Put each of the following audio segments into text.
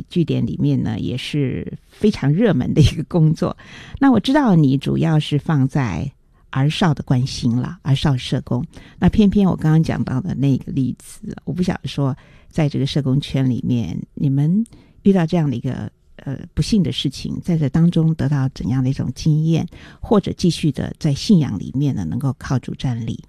据点里面呢也是非常热门的一个工作。那我知道你主要是放在儿少的关心啦，儿少社工。那偏偏我刚刚讲到的那个例子，我不晓得说在这个社工圈里面，你们遇到这样的一个不幸的事情，在这当中得到怎样的一种经验，或者继续的在信仰里面呢能够靠主站立。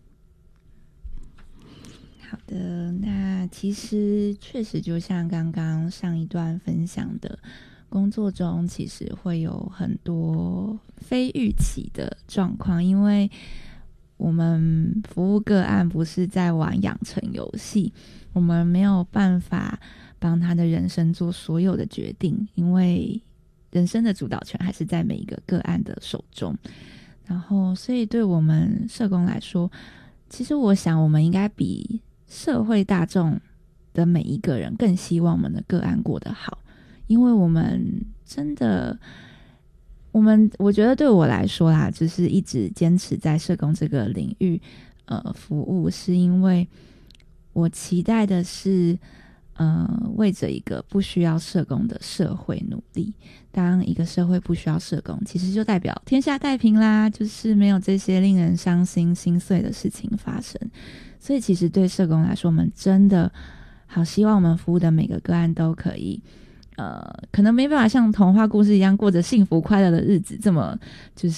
好的，那其实确实就像刚刚上一段分享的，工作中其实会有很多非预期的状况，因为我们服务个案不是在玩养成游戏，我们没有办法帮他的人生做所有的决定，因为人生的主导权还是在每一个个案的手中。然后所以对我们社工来说，其实我想我们应该比社会大众的每一个人更希望我们的个案过得好，因为我们真的，我觉得对我来说啦，就是一直坚持在社工这个领域服务，是因为我期待的是为着一个不需要社工的社会努力。当一个社会不需要社工，其实就代表天下太平啦，就是没有这些令人伤心心碎的事情发生。所以其实对社工来说，我们真的好希望我们服务的每个个案都可以可能没办法像童话故事一样过着幸福快乐的日子，这么就是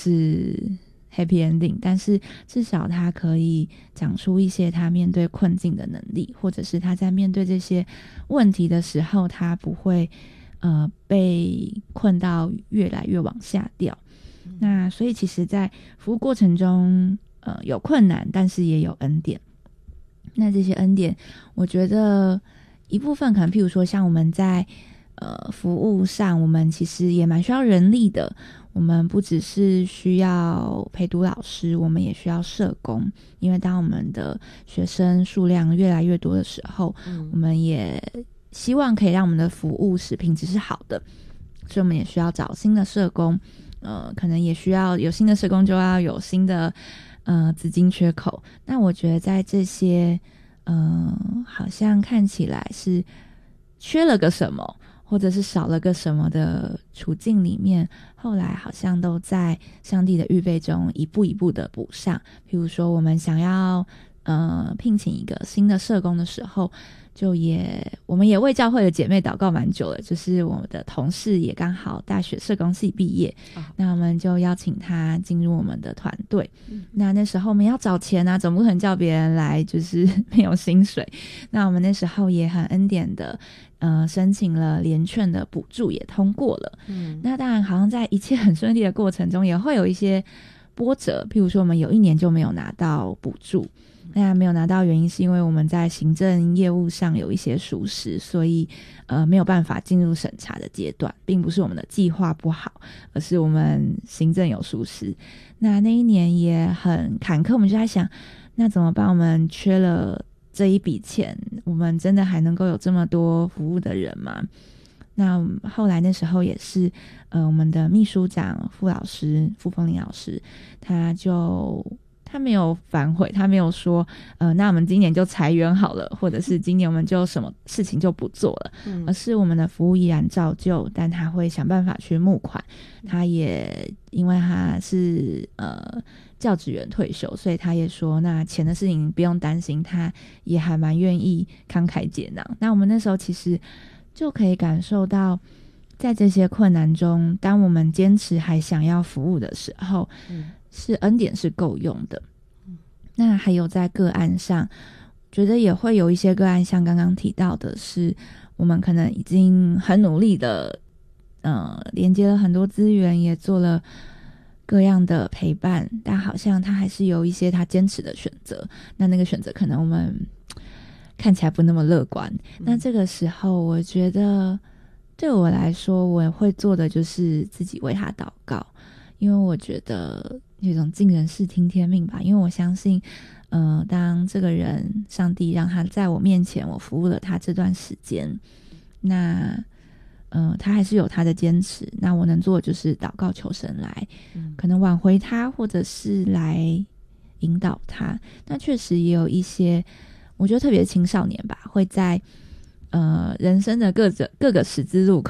happy ending， 但是至少他可以讲出一些他面对困境的能力，或者是他在面对这些问题的时候，他不会被困到越来越往下掉。那所以其实在服务过程中有困难，但是也有恩典。那这些恩典我觉得一部分可能譬如说像我们在服务上，我们其实也蛮需要人力的。我们不只是需要陪读老师，我们也需要社工，因为当我们的学生数量越来越多的时候，我们也希望可以让我们的服务品质是好的，所以我们也需要找新的社工。可能也需要有新的社工，就要有新的资金缺口。那我觉得在这些好像看起来是缺了个什么，或者是少了个什么的处境里面，后来好像都在上帝的预备中一步一步的补上。譬如说我们想要聘请一个新的社工的时候，我们也为教会的姐妹祷告蛮久了，就是我们的同事也刚好大学社工系毕业，那我们就邀请他进入我们的团队。那时候我们要找钱啊，总不可能叫别人来就是没有薪水。那我们那时候也很恩典的申请了联劝的补助，也通过了。那当然好像在一切很顺利的过程中，也会有一些波折，譬如说我们有一年就没有拿到补助。那没有拿到原因是因为我们在行政业务上有一些疏失，所以没有办法进入审查的阶段，并不是我们的计划不好，而是我们行政有疏失。那一年也很坎坷，我们就在想那怎么办，我们缺了这一笔钱，我们真的还能够有这么多服务的人吗？那后来那时候也是我们的秘书长傅凤玲老师，他没有反悔，他没有说那我们今年就裁员好了，或者是今年我们就什么事情就不做了，而是我们的服务依然照旧，但他会想办法去募款。他也因为他是教职员退休，所以他也说那钱的事情不用担心，他也还蛮愿意慷慨解囊。那我们那时候其实就可以感受到，在这些困难中，当我们坚持还想要服务的时候，是恩典是够用的。那还有在个案上，觉得也会有一些个案，像刚刚提到的是，我们可能已经很努力的连接了很多资源，也做了各样的陪伴，但好像他还是有一些他坚持的选择，那个选择可能我们看起来不那么乐观。那这个时候我觉得对我来说，我会做的就是自己为他祷告，因为我觉得有一种尽人事听天命吧，因为我相信当这个人上帝让他在我面前，我服务了他这段时间，那他还是有他的坚持，那我能做的就是祷告求神来可能挽回他，或者是来引导他。那确实也有一些我觉得特别青少年吧，会在人生的各个十字路口